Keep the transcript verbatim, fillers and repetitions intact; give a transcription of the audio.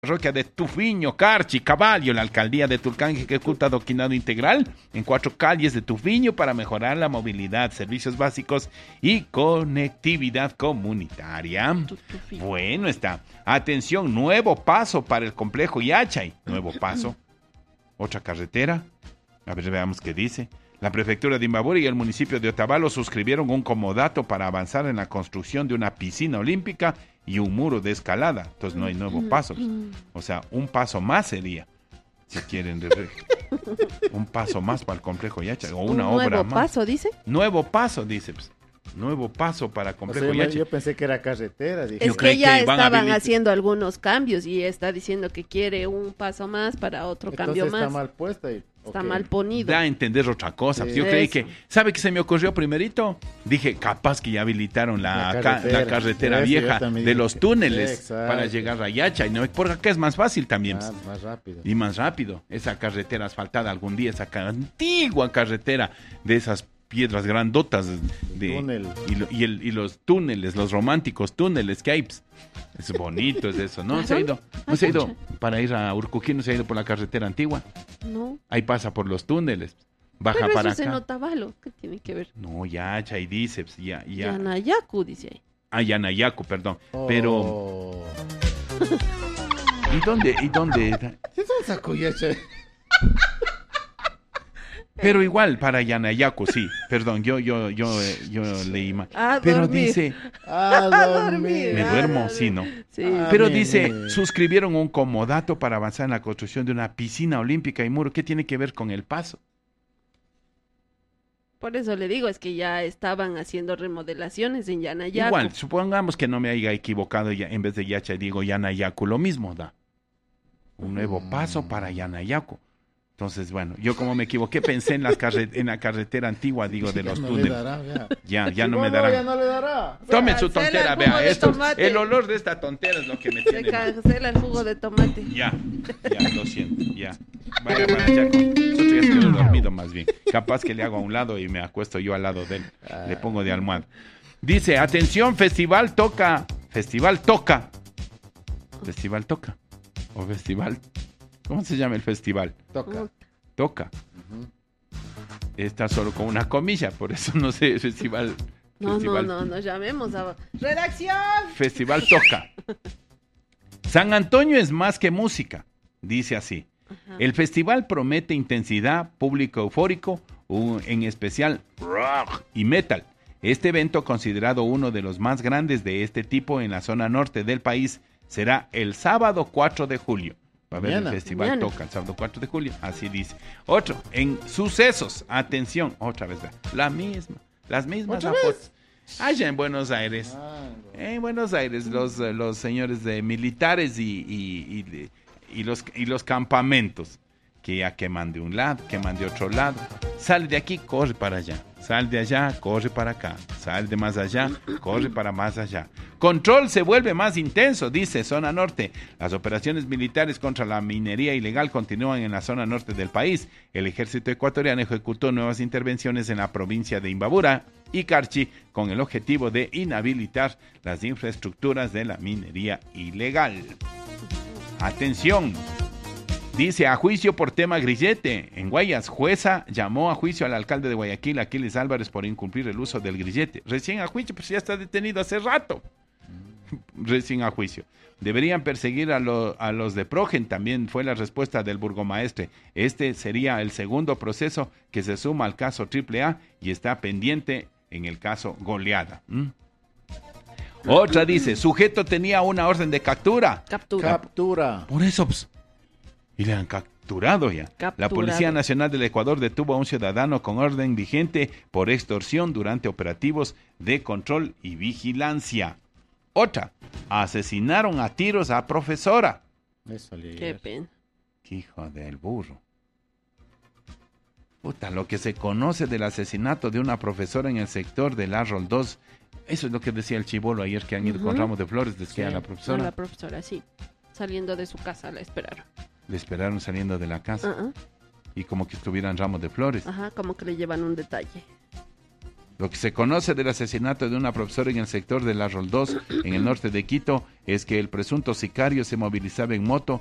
parroquia de Tufiño, Carchi, Caballo, la alcaldía de Tulcán ejecuta adoquinado integral en cuatro calles de Tufiño para mejorar la movilidad, servicios básicos y conectividad comunitaria. Bueno está. Atención, nuevo paso para el complejo Yachay. Nuevo paso. Otra carretera. A ver, veamos qué dice. La prefectura de Imbabura y el municipio de Otavalo suscribieron un comodato para avanzar en la construcción de una piscina olímpica y un muro de escalada. Entonces no hay nuevo paso. O sea, un paso más sería, si quieren, de re... un paso más para el complejo Yachay, o una ¿Un obra nuevo más. paso, dice? Nuevo paso, dice. Pues. Nuevo paso para complejo O sea, Yachay. yo pensé que era carretera. Dije. Es Yo que creí ya que iban a estaban habilitar- haciendo algunos cambios y está diciendo que quiere un paso más para otro Entonces cambio está más. mal puesta. Y... Está ok. mal ponido. Da a entender otra cosa. Sí. Yo creí Eso. que, ¿sabe qué se me ocurrió primerito? Dije, capaz que ya habilitaron la, La ca- carretera. la carretera Eso, vieja yo también de dije los que- túneles Exacto. para llegar a Yachay, ¿no? Porque acá es más fácil también. Más, más rápido. Y más rápido. Esa carretera asfaltada algún día, esa ca- antigua carretera de esas piedras grandotas de, túnel. y, lo- y el- y los túneles, los románticos túneles que hay. Pues. Es bonito, es eso. ¿No se ha ido? ¿No se ha ido para ir a Urcuquí? ¿No se ha ido por la carretera antigua? No. Ahí pasa por los túneles. Baja Pero para eso es en acá. Otavalo. ¿Qué tiene que ver? No, ya, Chay dice, pues, ya, ya. Yanayacu, dice ahí. Ah, Yanayacu, perdón. Oh. Pero, ¿y dónde, y dónde? ¿Qué son Sakuyache? Pero igual, para Yanayacu, sí. Perdón, yo, yo, yo, eh, yo leí mal. A Pero dormir. dice, A dormir. me Ah, duermo, dormir. sí, ¿no? Sí. Ah, Pero bien, dice, bien. suscribieron un comodato para avanzar en la construcción de una piscina olímpica y muro. ¿Qué tiene que ver con el paso? Por eso le digo, es que ya estaban haciendo remodelaciones en Yanayacu. Igual, supongamos que no me haya equivocado, ya, en vez de Yacha digo Yanayacu, lo mismo da. Un nuevo paso para Yanayacu. Entonces, bueno, yo como me equivoqué, pensé en, las carre- en la carretera antigua, digo, de Ya los no le túneles. dará, ya. Ya, ya no ¿Cómo me darán. Ya no le dará. Tomen su Cancela tontera, el jugo vea, de esto, tomate. el olor de esta tontera es lo que me Se tiene mal. cancela el jugo de tomate. Ya, ya, lo siento, ya. Vaya para allá con... Nosotros ya se quedó dormido más bien. Capaz que le hago a un lado y me acuesto yo al lado de él. Le pongo de almohada. Dice, atención, festival toca. Festival toca. Festival toca. O festival... ¿Cómo se llama el festival? Toca. Toca. Está solo con una comilla, por eso no sé, festival... No, festival, no, no, nos llamemos a... ¡Redacción! Festival toca. San Antonio es más que música, dice así. Ajá. El festival promete intensidad, público eufórico, un- en especial rock y metal. Este evento, considerado uno de los más grandes de este tipo en la zona norte del país, será el sábado cuatro de julio. Va a haber Mañana. el festival Mañana. toca el sábado cuatro de julio, así dice. Otro, en sucesos, atención, otra vez, vea, la misma, las mismas ¿Otra afotos. Allá en Buenos Aires. Ah, En Buenos Aires, los, eh, los señores de militares y, y, y, de- y los, y los campamentos, que ya queman de un lado, queman de otro lado. Sal de aquí, corre para allá. Sal de allá, corre para acá. Sal de más allá, corre para más allá. Control se vuelve más intenso, dice Zona Norte. Las operaciones militares contra la minería ilegal continúan en la zona norte del país. El ejército ecuatoriano ejecutó nuevas intervenciones en la provincia de Imbabura y Carchi con el objetivo de inhabilitar las infraestructuras de la minería ilegal. Atención, dice a juicio por tema grillete. En Guayas, jueza llamó a juicio al alcalde de Guayaquil, Aquiles Álvarez, por incumplir el uso del grillete. Recién a juicio, pues ya está detenido hace rato. Recién a juicio. Deberían perseguir a, lo- a los de Progen, también fue la respuesta del burgomaestre. Este sería el segundo proceso que se suma al caso triple A y está pendiente en el caso Goleada. ¿Mm? Otra dice, sujeto tenía una orden de captura. Captura. Captura. Por eso, pues, y le han capturado ya. La Capturado. Policía Nacional del Ecuador detuvo a un ciudadano con orden vigente por extorsión durante operativos de control y vigilancia. Otra, asesinaron a tiros a profesora. Eso le Qué pena. ¡Qué hijo del burro! Puta, lo que se conoce del asesinato de una profesora en el sector del Arrol dos. Eso es lo que decía el chibolo ayer, que han ido con Ujú. ramos de flores, desde que a Sí. la A profesora la profesora, sí. Saliendo de su casa la esperaron. le esperaron saliendo de la casa Ajá, y como que estuvieran ramos de flores. ajá, como que le llevan un detalle. Lo que se conoce del asesinato de una profesora en el sector de La Roldós, en el norte de Quito, es que el presunto sicario se movilizaba en moto